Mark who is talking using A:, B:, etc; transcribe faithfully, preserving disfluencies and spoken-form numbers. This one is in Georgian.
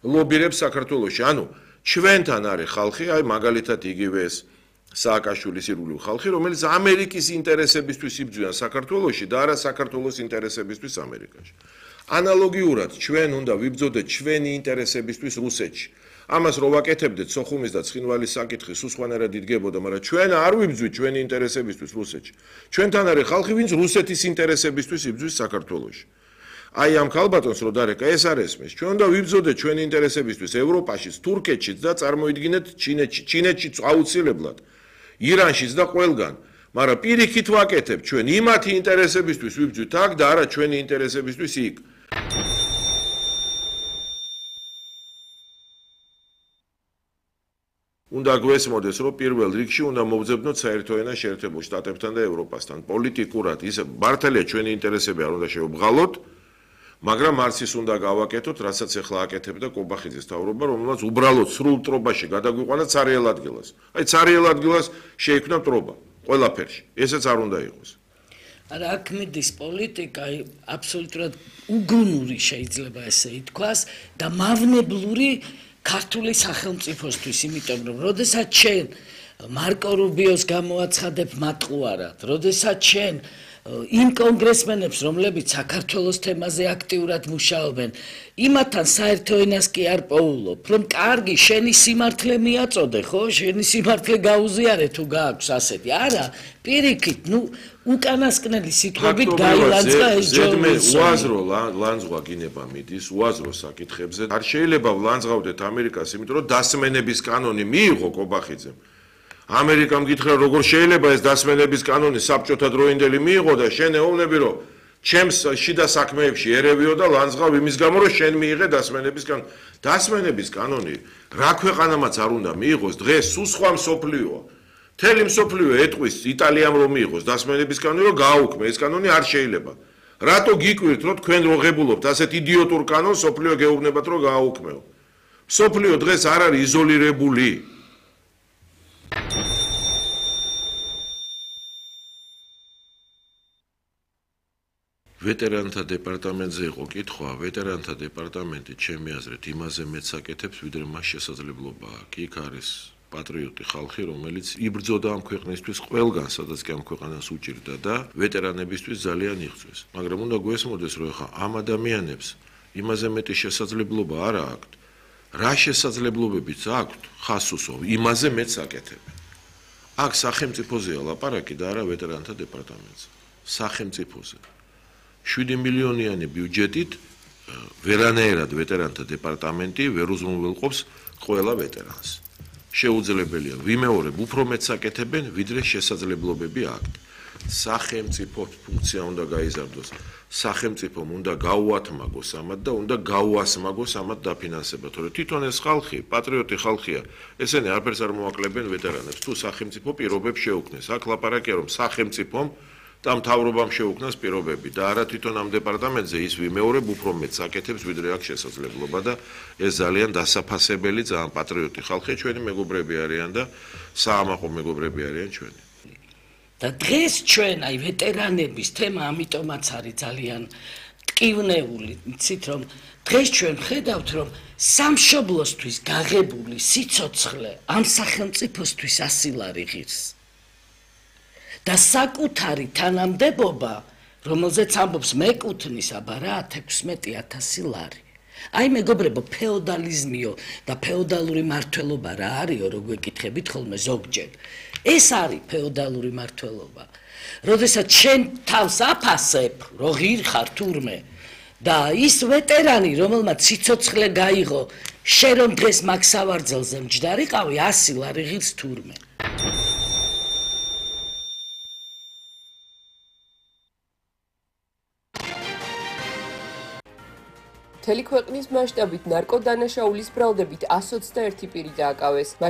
A: ლობირებს საქართველოში. ანუ ჩვენთან არის ხალხი, აი მაგალითად იგივე ეს სააკაშვილის ირგვლივ ხალხი, რომელიც ამერიკის ინტერესებისთვის იბრძვიან საქართველოში და არა საქართველოს ინტერესებისთვის ამერიკაში. ანალოგიურად ჩვენ უნდა ვიბრძოდეთ ჩვენი ინტერესებისთვის რუსეთში. ამას რო ვაკეთებდეთ სოხუმის და ცხინვალის საკითხი სულ სხვანაირად იდგებოდა, მაგრამ ჩვენ არ ვიბრძვით ჩვენი ინტერესებისთვის რუსეთში. ჩვენთან არის ხალხი, ვინც რუსეთის ინტერესებისთვის იბრძვის საქართველოში. აი ამ ქალბატონს რო დარეკა ეს არ ესმის. ჩვენ უნდა ვიბრძოდეთ ჩვენი ინტერესებისთვის ევროპაშიც, თურქეთშიც და წარმოიდგინეთ ჩინეთში, ჩინეთშიც აუცილებლად, ირანშიც და ყველგან. მაგრამ პირიქით ვაკეთებ ჩვენ იმათი ინტერესებისთვის ვიბრძვით აქ და არა ჩვენი ინტერესებისთვის იქ. უნდა გვესმოდეს, რომ პირველ რიგში უნდა მოვძებნოთ საერთო ენა შეერთებულ შტატებთან და ევროპასთან. პოლიტიკურად ისე მართალია ჩვენი ინტერესები არ უნდა შევბღალოთ, მაგრამ არც ის უნდა გავაკეთოთ, რასაც ახლა აკეთებდა კობახიძის თავრობა, რომელსაც უბრალოდ სრულ ტრობაში გადაგვიყვანა ცარიელ ადგილას. აი ცარიელ ადგილას შეიქმნა ტრობა ყველაფერში. ესეც არ უნდა იყოს.
B: არა, აქ მიდის პოლიტიკა აბსოლუტურად უგუნური შეიძლება ესე ითქვას და მავნებლური ქართული სახელმწიფოსთვის, იმიტომ რომ როდესაც ჩვენ მარკო რუბიოს გამოაცხადებ მატყუარად, როდესაც ჩვენ იმ კონგრესმენებს, რომლებიც საქართველოს თემაზე აქტიურად მუშაობენ, იმათთან საერთო ენას კი არ პოულობ, რომ კარგი, შენი სიმართლე მიაწოდე, ხო? შენი სიმართლე გაუზიარე თუ გააქვს ასეთი. არა, პირიქით, ნუ უკანასკნელი სიტყვებით გაილანძღა ეს ჯორჯ
A: უაზრო ლანძღვა გინება მიდის, უაზრო საკითხებზე. არ შეიძლება ვლანძღავდეთ ამერიკას, იმიტომ რომ დასმენების კანონი მიიღო კობახიძემ. ამერიკამ გითხრა როგორ შეიძლება ეს დასმენების კანონი საბჭოთა დროინდელი მიიღო და შენ ეუბნები რომ ჩემს შიდა საქმეებში ერევიო და ლანძღავ იმის გამო რომ შენ მიიღე დასმენების კანონი. დასმენების კანონი რა ქვეყანამაც არ უნდა მიიღოს, დღეს სულ სხვა მსოფლიოა. მთელი მსოფლიო ეტყვის იტალიამ რომ მიიღოს დასმენების კანონი, რომ გააუქმე ეს კანონი არ შეიძლება. რატო გიკვირთ რომ თქვენ როღებულობთ ასეთ იდიოტურ კანონს, მსოფლიო გეუბნებათ რომ გააუქმეო. მსოფლიო დღეს არ არის იზოლირებული. ვეტერანთა დეპარტამენტზე იყო კითხვა, ვეტერანთა დეპარტამენტი ჩემი აზრით იმაზე მეც აკეთებს, ვიდრე მას შესაძლებლობა აქვს. იქ არის პატრიოტი ხალხი, რომელიც იბრძოდა ამ ქვეყნისთვის ყველგან, სადაც კი ამ ქვეყანას უჭირდა და ვეტერანებისთვის ძალიან იღწვეს. მაგრამ უნდა გვესმოდეს, რომ ხა ამ ადამიანებს იმაზე მეტი შესაძლებლობა არ აქვთ. რა შესაძლებლობებიც აქვთ, ხასუსო, იმაზე მეც აკეთებენ. აქ სახელმწიფოზეა ლაპარაკი და არა ვეტერანთა დეპარტამენტზე. სახელმწიფოზე. შვიდი მილიონიანი ბიუჯეტით ვერანაირად ვეტერანთა დეპარტამენტი ვერ უზრუნველყოფს ყველა ვეტერანს. შეუძლებელია ვიმეორებ უფრო მეც აკეთებენ, ვიდრე შესაძლებლობები აქვთ. სახელმწიფო ფუნქცია უნდა გაიზარდოს. სახელმწიფომ უნდა გაუათმაგოს ამათ და უნდა გაუასმაგოს ამათ დაფინანსება, თორე თვითონ ეს ხალხი, პატრიოტი ხალხია, ესენი არაფერს არ მოაკლებენ ვეტერანებს. თუ სახელმწიფო პირობებს შეუქმნეს, აქ ლაპარაკია რომ სახელმწიფომ და მთავრობამ შეუქმნას პირობები და არა თვითონ ამ დეპარტამენტზე ის ვიმეორებ უფრო მეც აკეთებს, ვიდრე აქვს შესაძლებლობა და ეს ძალიან დასაფასებელი, ძალიან პატრიოტი ხალხია, ჩვენი მეგობრები არიან და საამაყო მეგობრები არიან ჩვენი.
B: და დღეს ჩვენ აი ვეტერანების თემა ამიტომაც არის ძალიან ტკივნეული, იცით რომ დღეს ჩვენ ხედავთ რომ სამშობლოსთვის გაღებული სიცოცხლე ამ სახელმწიფოსთვის ასილარი ღირს. და საკუთარი თანამდებობა, რომელზეც ამბობს მეკუთვნის აბა რა ათექვსმეტი ათასი ლარი. აი მეგობრებო, ფეოდალიზმიო და ფეოდალური მართლობა რა არისო, რო გვეკითხებით ხოლმე ზოგჯერ. ეს არის ფეოდალური მართლობა. როდესაც შენ თავს აფასებ, რო ღირ ხარ თურმე და ის ვეტერანი, რომელმაც სიცოცხლე გაიღო, შენ რომ დღეს მაგ სავარძელზე მჯდარიყავი, ასი ლარი ღირს თურმე.
C: მთელი ქვეყნის მასშტაბით ნარკოდანაშაულის ბრალდებით ასოცდაერთი პირი დააკავეს.